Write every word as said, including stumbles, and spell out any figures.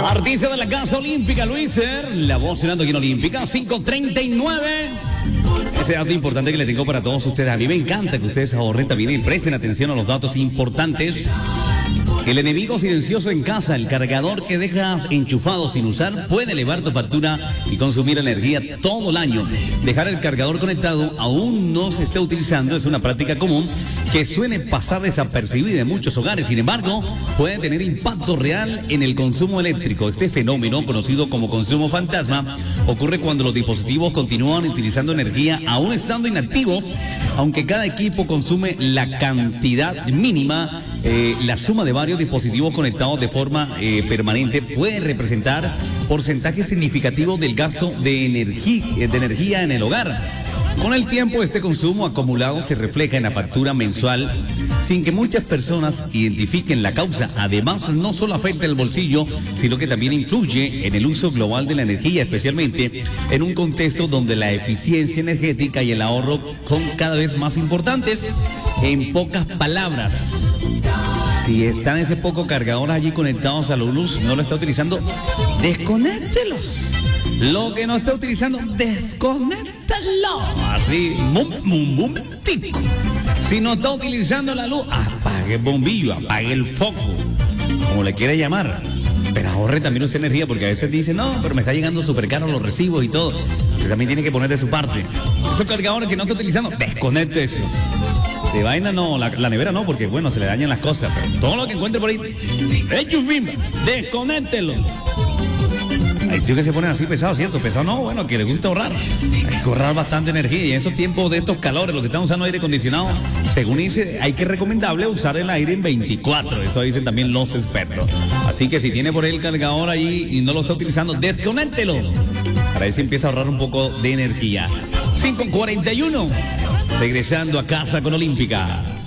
Artista de la Casa Olímpica, Luiser, la voz sonando aquí en Olímpica, cinco treinta y nueve. Ese dato importante que le tengo para todos ustedes. A mí me encanta que ustedes ahorren también y presten atención a los datos importantes. El enemigo silencioso en casa, el cargador que dejas enchufado sin usar, puede elevar tu factura y consumir energía todo el año. Dejar el cargador conectado aún no se está utilizando, es una práctica común que suele pasar desapercibida en muchos hogares. Sin embargo, puede tener impacto real en el consumo eléctrico. Este fenómeno, conocido como consumo fantasma, ocurre cuando los dispositivos continúan utilizando energía aún estando inactivos, aunque cada equipo consume la cantidad mínima. Eh, la suma de varios dispositivos conectados de forma eh, permanente puede representar porcentajes significativos del gasto de energía, de energía en el hogar. Con el tiempo, este consumo acumulado se refleja en la factura mensual sin que muchas personas identifiquen la causa. Además, no solo afecta el bolsillo, sino que también influye en el uso global de la energía, especialmente en un contexto donde la eficiencia energética y el ahorro son cada vez más importantes. En pocas palabras, si están ese poco cargador allí conectados a la luz, no lo está utilizando, desconéctelos. Lo que no está utilizando, desconéctelo. Así, mum, mum, mum, tico. Si no está utilizando la luz, apague el bombillo, apague el foco, como le quiera llamar. Pero ahorre también esa energía, porque a veces dice, no, pero me está llegando súper caro los recibos y todo. Usted también tiene que poner de su parte. Esos cargadores que no está utilizando, desconecte eso. De vaina no, la, la nevera no, porque bueno, se le dañan las cosas. Pero todo lo que encuentre por ahí, hechos bimba, desconéctelo. Hay tíos que se ponen así pesados, ¿cierto? Pesado no, bueno, que les gusta ahorrar. Hay que ahorrar bastante energía. Y en esos tiempos de estos calores, lo que estamos usando aire acondicionado, según dice, hay que recomendable usar el aire en veinticuatro. Eso dicen también los expertos. Así que si tiene por ahí el cargador ahí y no lo está utilizando, desconéctelo. Para eso empieza a ahorrar un poco de energía. cinco cuarenta y uno. Regresando a casa con Olímpica.